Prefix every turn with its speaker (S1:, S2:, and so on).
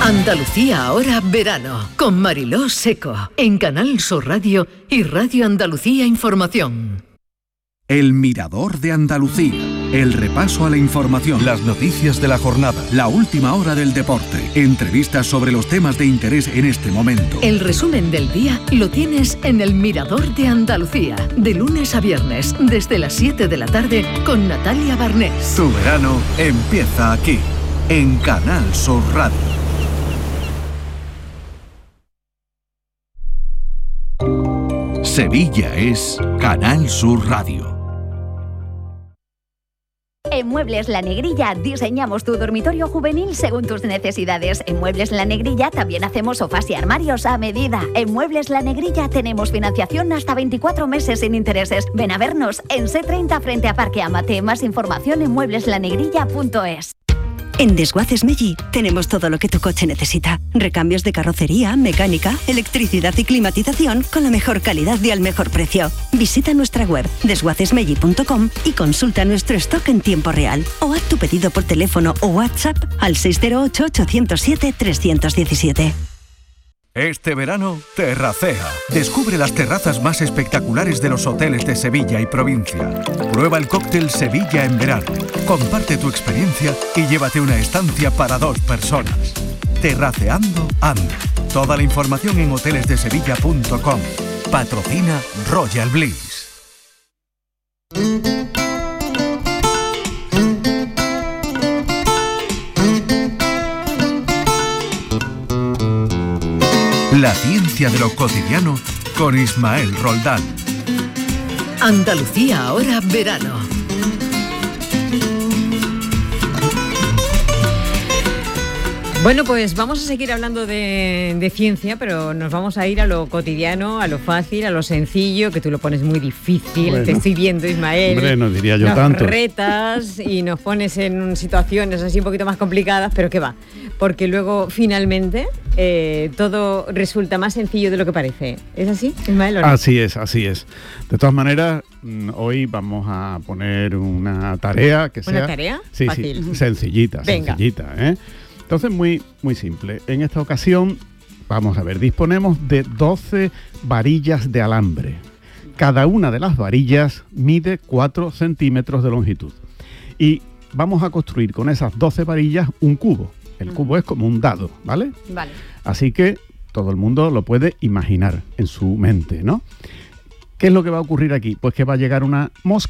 S1: Andalucía ahora verano, con Mariló Seco, en Canal Sur Radio y Radio Andalucía Información.
S2: El Mirador de Andalucía, el repaso a la información, las noticias de la jornada, la última hora del deporte, entrevistas sobre los temas de interés en este momento.
S1: El resumen del día lo tienes en El Mirador de Andalucía, de lunes a viernes, desde las 7 de la tarde, con Natalia Barnés.
S2: Tu verano empieza aquí, en Canal Sur Radio. Sevilla es Canal Sur Radio.
S3: En Muebles La Negrilla diseñamos tu dormitorio juvenil según tus necesidades. En Muebles La Negrilla también hacemos sofás y armarios a medida. En Muebles La Negrilla tenemos financiación hasta 24 meses sin intereses. Ven a vernos en C30 frente a Parque Amate. Más información en muebleslanegrilla.es.
S4: En Desguaces Meggi tenemos todo lo que tu coche necesita. Recambios de carrocería, mecánica, electricidad y climatización con la mejor calidad y al mejor precio. Visita nuestra web desguacesmeggi.com y consulta nuestro stock en tiempo real. O haz tu pedido por teléfono o WhatsApp al 608-807-317.
S2: Este verano, terracea. Descubre las terrazas más espectaculares de los hoteles de Sevilla y provincia. Prueba el cóctel Sevilla en verano. Comparte tu experiencia y llévate una estancia para 2 personas. Terraceando anda. Toda la información en hotelesdesevilla.com. Patrocina Royal Bliss. La ciencia de lo cotidiano con Ismael Roldán.
S1: Andalucía ahora verano.
S5: Bueno, pues vamos a seguir hablando de ciencia, pero nos vamos a ir a lo cotidiano, a lo fácil, a lo sencillo, que tú lo pones muy difícil. Bueno, te estoy viendo, Ismael.
S6: Hombre, no diría yo tanto.
S5: Nos retas y nos pones en situaciones así un poquito más complicadas, pero ¿qué va? Porque luego, finalmente, todo resulta más sencillo de lo que parece. ¿Es así, Ismael? ¿O no?
S6: Así es. De todas maneras, hoy vamos a poner una tarea que sea...
S5: ¿Una tarea?
S6: Sí,
S5: fácil.
S6: Sí, sencillita, ¿eh? Entonces, muy, muy simple. En esta ocasión, vamos a ver, disponemos de 12 varillas de alambre. Cada una de las varillas mide 4 centímetros de longitud. Y vamos a construir con esas 12 varillas un cubo. El cubo es como un dado, ¿vale?
S5: Vale.
S6: Así que todo el mundo lo puede imaginar en su mente, ¿no? ¿Qué es lo que va a ocurrir aquí? Pues que va a llegar una mosca